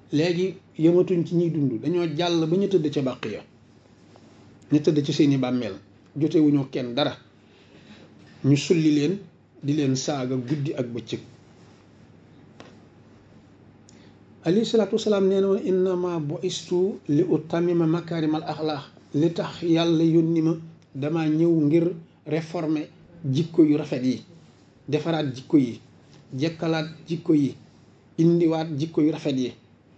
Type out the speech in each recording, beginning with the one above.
léegi yëmatuñ ci ñiy dund, dañoo jàll ba ñu tëdd ca bàq ya, ñu tëdd ci seeni bàmmeel jotewuñu kenn dara, ñu sulli leen di leen saaga guddi ak bëccëg. alayhi salaatu wasalaam nee na woon innama bu'istu li utammima makaarimal axlaaq, li tax yàlla yónni ma dama ñëw ngir réformer jikko yu rafet yi, defaraat jikko yi, jekkalaat jikko yi, indiwaat jikko yu rafet yi.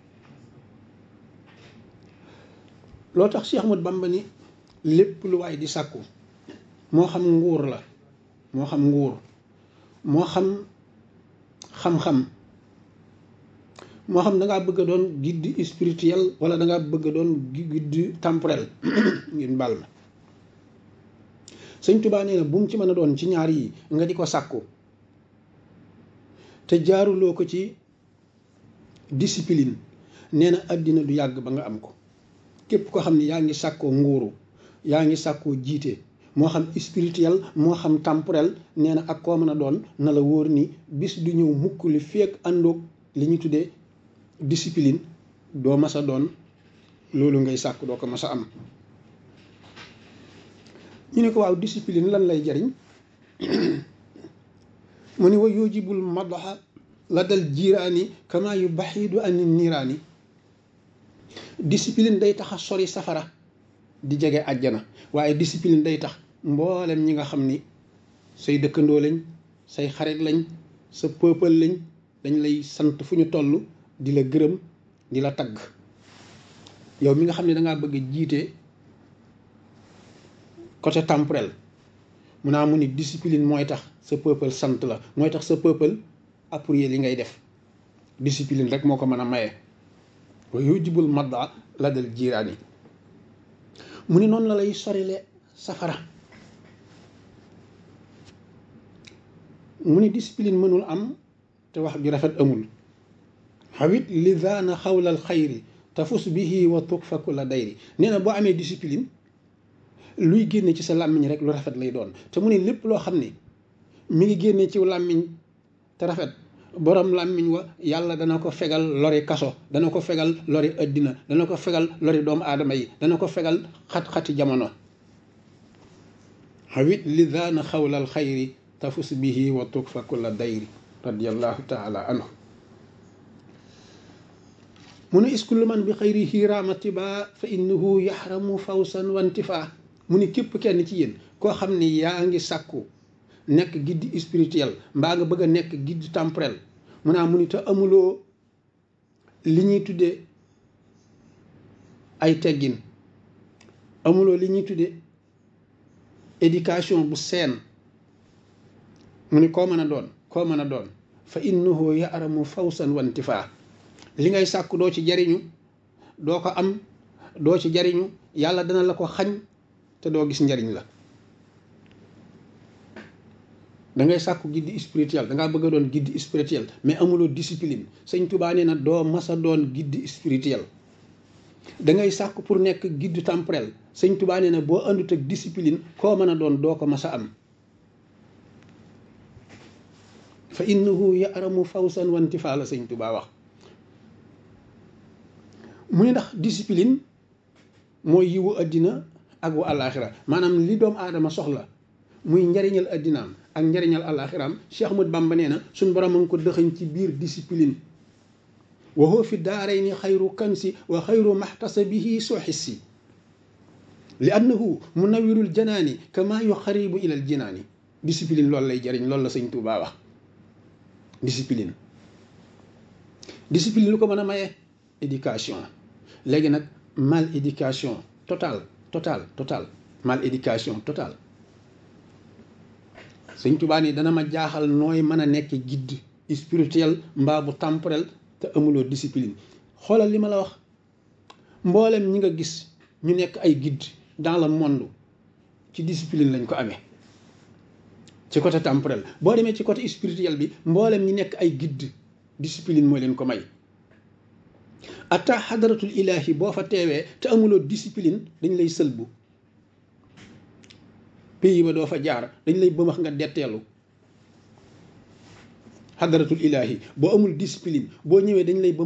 loo tax Cheikh Ahmadou Bamba ni lépp lu waay di sàkku, moo xam nguur la, moo xam nguur, moo xam xam-xam, moo xam da ngaa bëgg a doon guide spirituel wala da ngaa bëgg a doon guide temporel ngeen baal ma. Sëñ Tuubaa nee na bu mu ci mën a doon ci ñaar yi nga di ko sàkku te jaaruloo ko ci discipline, nee na àddina du yàgg ba nga am ko. képp ko xam ne yaa ngi sàkkoo nguuru, yaa ngi sàkkoo jiite, moo xam spirituel moo xam temporel, nee na ak koo mën a doon na la wóor ni bis du ñëw mukk li feek àndoog li ñu tuddee discipline, doo mas a doon loolu ngay sàkk, doo ko mas a am. ñu ne ko waaw discipline lan lay jariñ mu ni wa yujibul madaxa la dal jiiraani kama yu baxidu an niiraani. discipline day tax a sori safara di jege àjjana, waaye discipline day tax mboolem ñi nga xam ni say dëkkandoo lañ, say xarit lañ, sa peuple lañ, dañ lay sant fu ñu toll di la gërëm, di la tagg. yow mi nga xam ne dangaa bëgg jiite côté temporel, mu naa mu ni discipline mooy tax sa peuple sant la, mooy tax sa peuple appuyer li ngay def. discipline rek moo ko mën a maye. wa yujibul madda la dal jiiraani. mu ni noonu la lay sorile safara. mu ni discipline mënul am te wax ju rafet amul. xawit li daana xawlal xayri tafus bihi wa tukfa kulla dayri. nee na boo amee discipline, luy génne ci sa làmmiñ rek lu rafet lay doon. te mu ni lépp loo xam ni mi ngi génne ci làmmiñ te rafet, borom làmmiñ wa yàlla dana ko fegal lori kaso, dana ko fegal lori addina, dana ko fegal lori doomu aadama yi, dana ko fegal xat-xati jamono. xawit li daana xawlal xayri tafus bihi wa tukfa kulla dayri radiallahu taala anhu. mu ne iskullu man bi xayrihi raamatiba fa innahu yaxramu fawsan wantifa. mu ni képp kenn ci yéen koo xam ni yaa ngi sàkku nekk guide spirituel mbaa nga bëgg a nekk guide temporel, mu naa mu ni te amuloo li ñuy tuddee ay teggin, amuloo li ñuy tuddee éducation bu seen, mu ni koo mën a doon fa innahu yaxramu fawsan wantifa. li ngay sàkku doo ci jariñu, doo ko am, doo ci jariñu, yàlla dana la ko xañ te doo gis njariñ la. da ngay sàkku guide spirituel, dangaa bëgg a doon guide spirituel mais amuloo discipline. Sëñ Tuubaa nee na doo mas a doon guide spirituel. da ngay sàkku pour nekk guide temporel, Sëñ Tuubaa nee na boo àndut ak discipline koo mën a doon doo ko mas a am. fa innahu yaramu fawsan wantifa la Sëñ Tuubaa wax. mu ne ndax discipline mooy yiwu àddina ak wu àllaaxira, maanaam li doomu aadama soxla muy njariñal àddinaam ak njariñal àllaaxiraam. Cheikh Ahmadou Bamba nee na suñ borom a ngi ko dëxañ ci biir discipline. wa huwa fi daarayni xayru kansi wa xayru maxtasabihi suxissi li annahu munawirul janaani kama yuxaribu ilal jinaani. discipline loolu lay jariñ, loolu la Sëñ Tuubaa wax. discipline lu ko mën a maye éducation. léegi nag mal éducation total mal éducation total. Sëñ Tuubaa ni dana ma jaaxal nooy mën a nekk guide spirituel mbaa bu temporel te amuloo discipline. xoolal li ma la wax, mboolem ñi nga gis ñu nekk ay guide dans le monde ci discipline lañ ko amee ci côté temporel. boo demee ci côté spirituel bi, mboolem ñi nekk ay guide discipline moo leen ko may. atta xadaratul ilahi boo fa teewee te amuloo discipline dañ lay sëlbu, pays ba doo fa jaar, dañ lay bëmax nga detteelu. xadaratul ilahi boo amul discipline boo ñëwee dañ lay